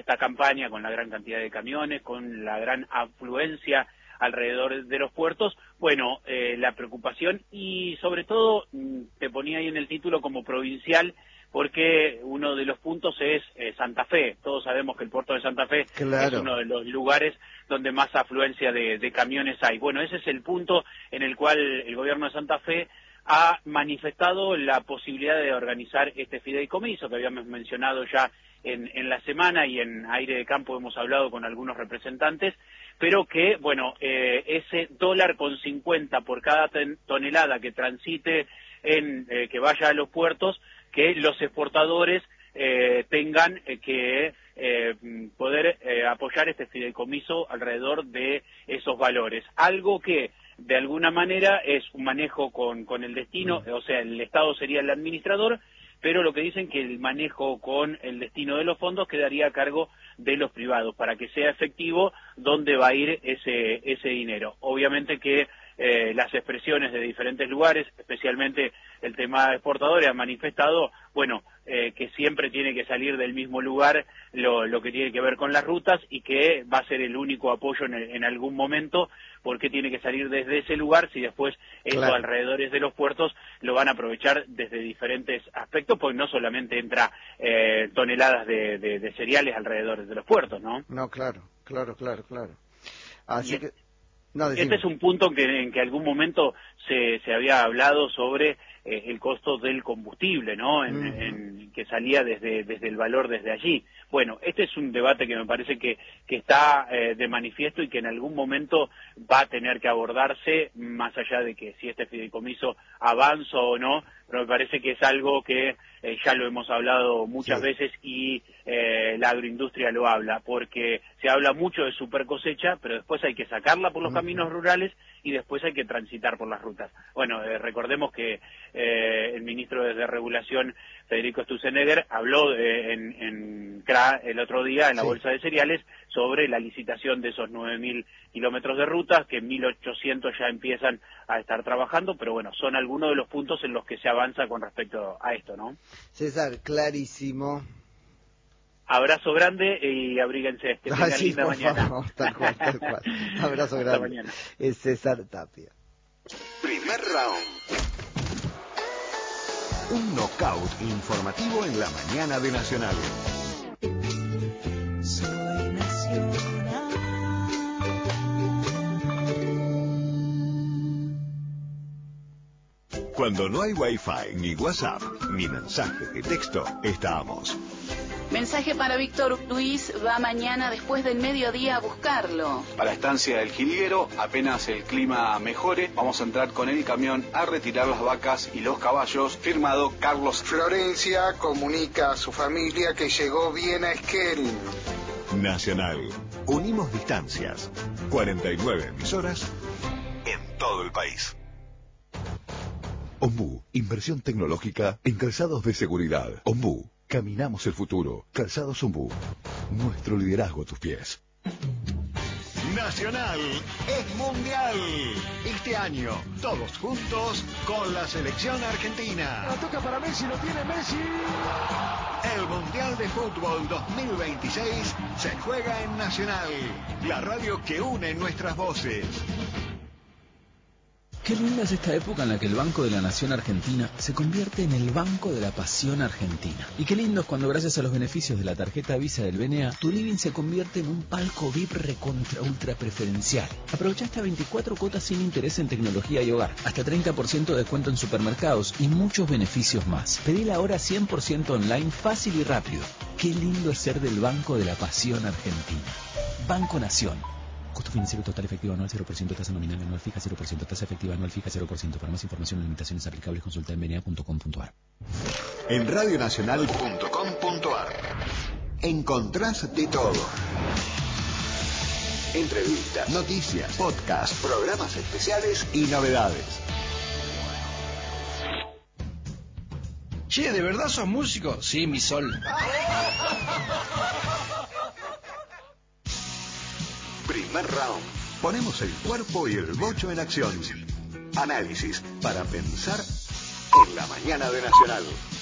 esta campaña, con la gran cantidad de camiones, con la gran afluencia alrededor de los puertos, bueno, la preocupación y sobre todo, te ponía ahí en el título como provincial, porque uno de los puntos es Santa Fe. Todos sabemos que el puerto de Santa Fe es uno de los lugares donde más afluencia de camiones hay. Bueno, ese es el punto en el cual el gobierno de Santa Fe ha manifestado la posibilidad de organizar este fideicomiso que habíamos mencionado ya en la semana, y en Aire de Campo hemos hablado con algunos representantes, pero que, bueno, ese $1.50 por cada tonelada que transite que vaya a los puertos, que los exportadores tengan que poder apoyar este fideicomiso alrededor de esos valores. Algo que de alguna manera es un manejo con el destino, o sea, el Estado sería el administrador, pero lo que dicen que el manejo con el destino de los fondos quedaría a cargo de los privados, para que sea efectivo dónde va a ir ese dinero. Obviamente que las expresiones de diferentes lugares, especialmente el tema exportadores, han manifestado, bueno, que siempre tiene que salir del mismo lugar lo que tiene que ver con las rutas, y que va a ser el único apoyo en algún momento, porque tiene que salir desde ese lugar si después estos alrededores de los puertos lo van a aprovechar desde diferentes aspectos, porque no solamente entra toneladas de cereales alrededor de los puertos, ¿no? No, claro. Así que... No, este es un punto en que algún momento se había hablado sobre el costo del combustible, ¿no? Que salía desde el valor desde allí. Bueno, este es un debate que me parece que está de manifiesto, y que en algún momento va a tener que abordarse, más allá de que si este fideicomiso avanza o no, pero me parece que es algo que ya lo hemos hablado muchas veces, y la agroindustria lo habla, porque se habla mucho de super cosecha, pero después hay que sacarla por los caminos rurales y después hay que transitar por las rutas. Bueno, recordemos que el ministro de Regulación, Federico Sturzenegger, habló en CRA el otro día en la Bolsa de Cereales sobre la licitación de esos 9.000 kilómetros de rutas, que 1.800 ya empiezan a estar trabajando, pero bueno, son algunos de los puntos en los que se avanza con respecto a esto, ¿no? César, clarísimo. Abrazo grande y abríguense. Que tengan linda mañana. Favor, tal cual. Abrazo grande. Hasta mañana. Es César Tapia. Primer round. Un knockout informativo en la mañana de Nacional. Soy Nacional. Cuando no hay Wi-Fi, ni WhatsApp, ni mensaje de texto, estamos. Mensaje para Víctor Luis, va mañana después del mediodía a buscarlo. Para Estancia del Jilguero, apenas el clima mejore, vamos a entrar con el camión a retirar las vacas y los caballos. Firmado Carlos. Florencia comunica a su familia que llegó bien a Esquel. Nacional. Unimos distancias. 49 emisoras en todo el país. Ombú, inversión tecnológica en calzados de seguridad. Ombú, caminamos el futuro. Calzados Ombú, nuestro liderazgo a tus pies. Nacional es mundial. Este año, todos juntos con la selección argentina. La toca para Messi, lo tiene Messi. El Mundial de Fútbol 2026 se juega en Nacional, la radio que une nuestras voces. Qué linda es esta época en la que el Banco de la Nación Argentina se convierte en el Banco de la Pasión Argentina. Y qué lindo es cuando, gracias a los beneficios de la tarjeta Visa del BNA, tu living se convierte en un palco VIP recontra ultra preferencial. Aprovecha hasta 24 cuotas sin interés en tecnología y hogar, hasta 30% de descuento en supermercados y muchos beneficios más. Pedila ahora 100% online, fácil y rápido. Qué lindo es ser del Banco de la Pasión Argentina. Banco Nación. Costo financiero total efectivo anual 0%, tasa nominal anual fija 0%, tasa efectiva anual fija 0%. Para más información y limitaciones aplicables, consulta en bna.com.ar. En radionacional.com.ar encontrás de todo. Entrevistas, noticias, podcasts, programas especiales y novedades. Che, ¿de verdad sos músico? Sí, mi sol. Primer round. Ponemos el cuerpo y el bocho en acción. Análisis para pensar en la mañana de Nacional.